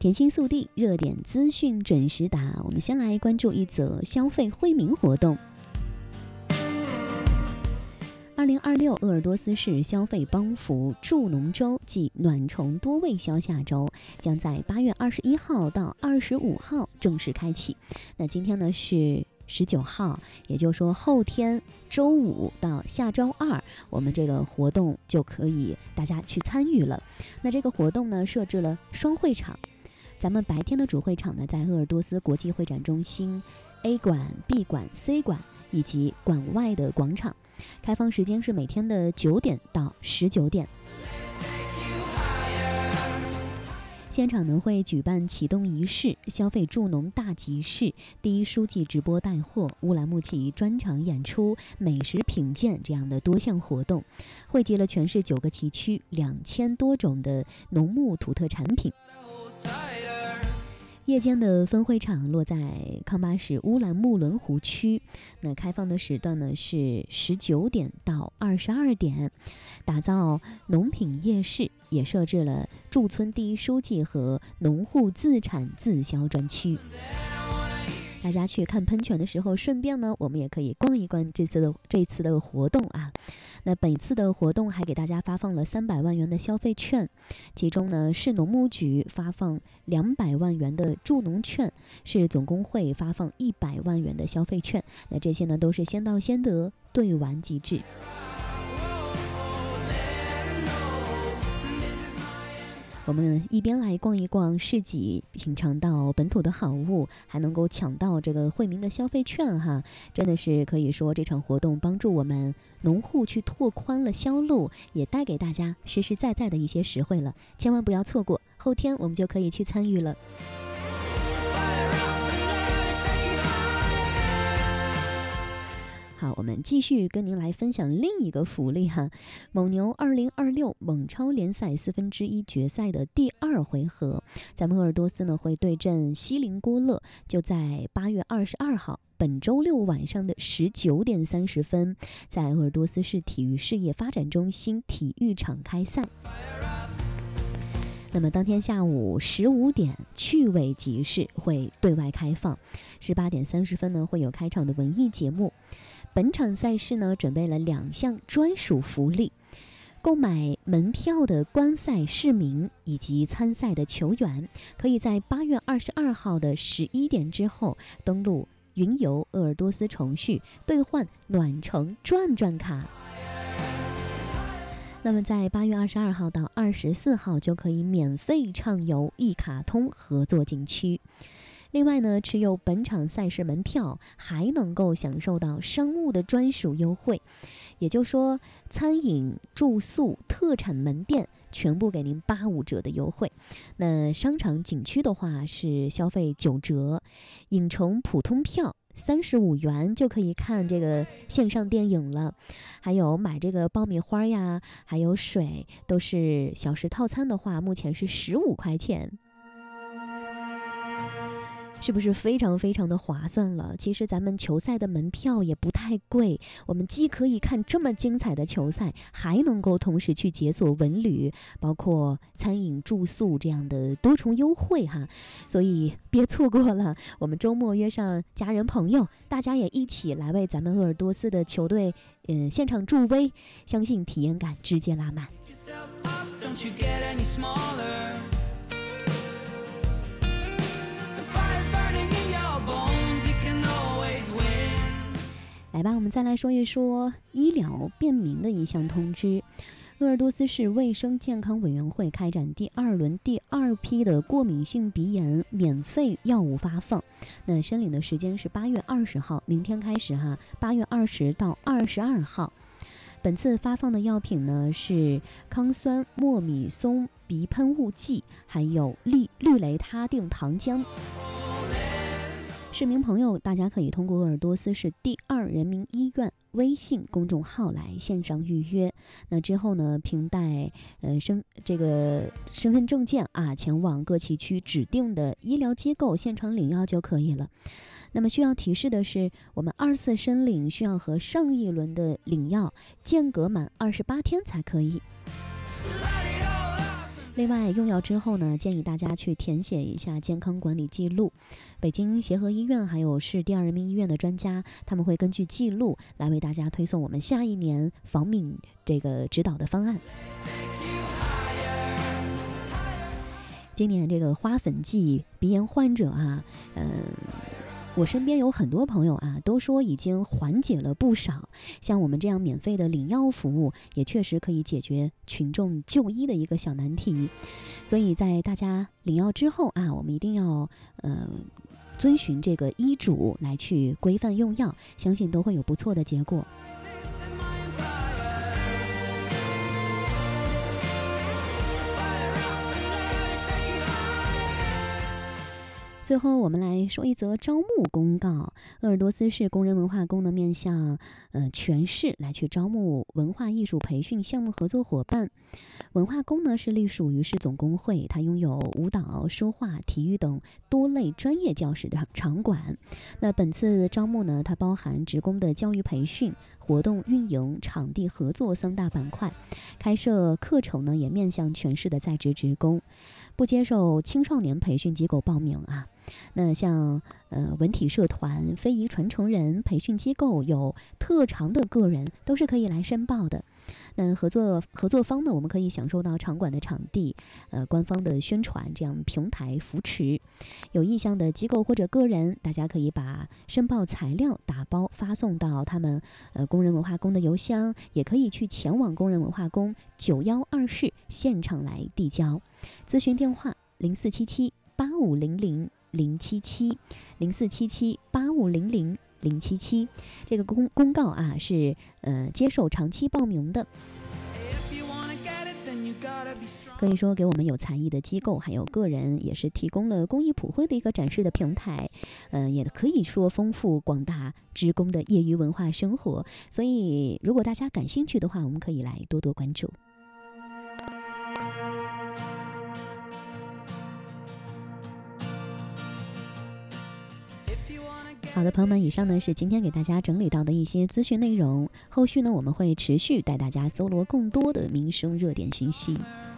甜心速递，热点资讯准时答。我们先来关注一则消费惠民活动。2026鄂尔多斯市消费帮扶助农周暨暖虫多位消夏周将在8月21号到25号正式开启。那今天呢是19号，也就是说后天周五到下周二，我们这个活动就可以大家去参与了。那这个活动呢设置了双会场，咱们白天的主会场呢在鄂尔多斯国际会展中心 A 馆、B 馆、C 馆以及馆外的广场，开放时间是每天的9点到19点。现场呢会举办启动仪式、消费助农大集市、第一书记直播带货、乌兰牧骑专场演出、美食品鉴这样的多项活动，汇集了全市9个旗区2000多种的农牧土特产品。夜间的分会场落在康巴市乌兰木伦湖区，那开放的时段呢是19点到22点，打造农品夜市，也设置了驻村第一书记和农户自产自销专区。大家去看喷泉的时候，顺便呢我们也可以逛一逛这次的活动啊。那本次的活动还给大家发放了300万元的消费券，其中呢市农牧局发放200万元的助农券，市总工会发放100万元的消费券，那这些呢都是先到先得，兑完即至。我们一边来逛一逛市集，品尝到本土的好物，还能够抢到这个惠民的消费券哈，真的是可以说这场活动帮助我们农户去拓宽了销路，也带给大家实实在在的一些实惠了，千万不要错过，后天我们就可以去参与了。好，我们继续跟您来分享另一个福利哈。蒙牛2026蒙超联赛1/4决赛的第2回合，咱们鄂尔多斯呢会对阵锡林郭勒，就在8月22号本周六晚上的19点30分，在鄂尔多斯市体育事业发展中心体育场开赛。那么当天下午15点，趣味集市会对外开放，18点30分呢会有开场的文艺节目。本场赛事呢准备了2项专属福利，购买门票的观赛市民以及参赛的球员，可以在8月22号的11点之后登录云游鄂尔多斯程序兑换暖城转转卡。那么在8月22号到24号就可以免费畅游一卡通合作景区。另外呢，持有本场赛事门票还能够享受到商务的专属优惠，也就是说餐饮、住宿、特产门店全部给您85折的优惠。那商场景区的话是消费9折，影城普通票35元就可以看这个线上电影了，还有买这个爆米花呀，还有水都是小时套餐的话，目前是15块钱。是不是非常非常的划算了？其实咱们球赛的门票也不太贵，我们既可以看这么精彩的球赛，还能够同时去解锁文旅，包括餐饮、住宿这样的多重优惠哈，所以别错过了。我们周末约上家人朋友，大家也一起来为咱们鄂尔多斯的球队现场助威，相信体验感直接拉满。来吧，我们再来说一说医疗便民的一项通知。鄂尔多斯市卫生健康委员会开展第2轮第2批的过敏性鼻炎免费药物发放。那申领的时间是8月20号，明天开始哈，8月20到22号。本次发放的药品呢是康酸莫米松鼻喷雾剂，还有氯雷他定糖浆。市民朋友，大家可以通过鄂尔多斯市第2人民医院微信公众号来线上预约。那之后呢，凭带身份证件啊，前往各旗区指定的医疗机构现场领药就可以了。那么需要提示的是，我们2次申领需要和上一轮的领药间隔满28天才可以。 另外，用药之后呢，建议大家去填写一下健康管理记录。北京协和医院还有市第二人民医院的专家，他们会根据记录来为大家推送我们下一年防敏这个指导的方案。今年这个花粉季，鼻炎患者啊，我身边有很多朋友啊，都说已经缓解了不少。像我们这样免费的领药服务，也确实可以解决群众就医的一个小难题。所以在大家领药之后啊，我们一定要遵循这个医嘱来去规范用药，相信都会有不错的结果。最后我们来说一则招募公告。鄂尔多斯市工人文化宫呢面向全市来去招募文化艺术培训项目合作伙伴。文化宫呢是隶属于市总工会，它拥有舞蹈、书画、体育等多类专业教室的场馆。那本次招募呢，它包含职工的教育培训、活动运营、场地合作3大板块。开设课程呢也面向全市的在职职工，不接受青少年培训机构报名啊。那像文体社团、非遗传承人、培训机构有特长的个人都是可以来申报的。那合作方呢，我们可以享受到场馆的场地、官方的宣传这样平台扶持。有意向的机构或者个人，大家可以把申报材料打包发送到他们工人文化宫的邮箱，也可以去前往工人文化宫912室现场来递交。咨询电话047785000077，047785000077。这个公告啊是接受长期报名的。可以说给我们有才艺的机构还有个人也是提供了工艺普惠的一个展示的平台，也可以说丰富广大职工的业余文化生活。所以如果大家感兴趣的话，我们可以来多多关注。好的，朋友们，以上呢是今天给大家整理到的一些资讯内容。后续呢，我们会持续带大家搜罗更多的民生热点讯息。